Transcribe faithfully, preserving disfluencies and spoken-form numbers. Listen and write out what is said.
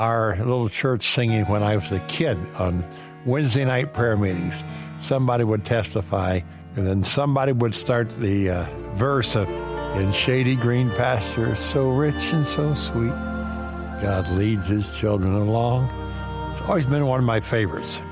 our little church singing when I was a kid on Wednesday night prayer meetings. Somebody would testify, and then somebody would start the uh, verse of, in shady green pastures, so rich and so sweet, God leads his children along. It's always been one of my favorites.